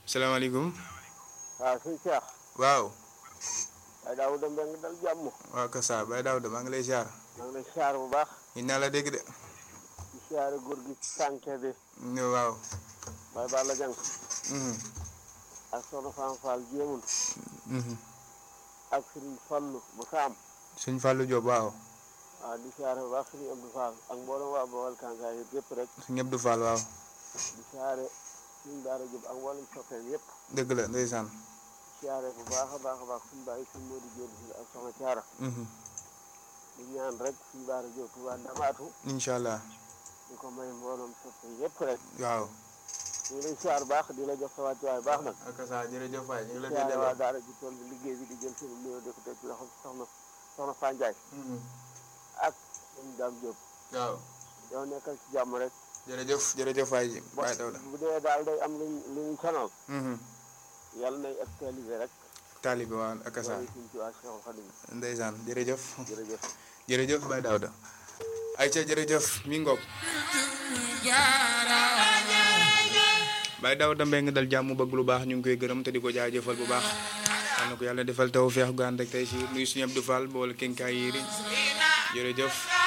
salaamaaleykum. waaw sëñ Cheikh. waaw. Baye Daouda Mbengue dal jàmm. waaw Kassa Baye Daouda maa ngi lay ziar. maa ngi lay siyaar bu baax. ñu naa la dégg de. di siyaare góor gi tànke bi. waaw. Baye Balla Dieng. ak Soxna Fane Fall Jéemun. ak Serigne Fallou bu Saam. Sëñ Fallou Diop waaw. waaw di siyaare bu baax Serigne Abdou Fall ak mboolem waa Bawal Kankaay yëpp yëpp rek. Sëñ Abdou Fall waaw. di siyaare Serigne Daara Diop ak mboolem soppeem yëpp. dëgg la ndeysaan. di siyaare bu baax a baax suñu bàyyi suñu Modou Diop ak Soxna Thiara. di ñaan rek suñu Daara Diop Touba Ndamaatu. incha allah. di ko may mboolem soppeem yëpp rek. waaw. ñu ngi lay siyaar baax di la jox sa wàccuwaay baax nag. ak Kassa jërëjëf waay ñu ngi la siyaare waa daara ji tool bi liggéey bi di jël seen nuyoo di ko teg ci loxo soxna Fanjaay ak suñu Dame Diop. waaw. yow nekkal ci jàmm rek. jërëjëf waay ji Baye Daouda. bu dee daal day am lu ñu sonal. yàlla nay ak taalibe rek. taalibe waaw ak Kassa. loolu suñ ci waa Cheikhul Khadim. ndeysaan jërëjëf. jërëjëf. jërëjëf Baye Daouda. ayca jërëjëf mi ngoog. Baye Daouda Mbengue dal jàmm bëgg lu baax ñu ngi koy gërëm te di ko jaajëfal bu baax. xam na ko yàlla defal taw feex gu ànd ak tey si nuyu suñu Abdou Fall boole kenkaay yiri jërëjëf.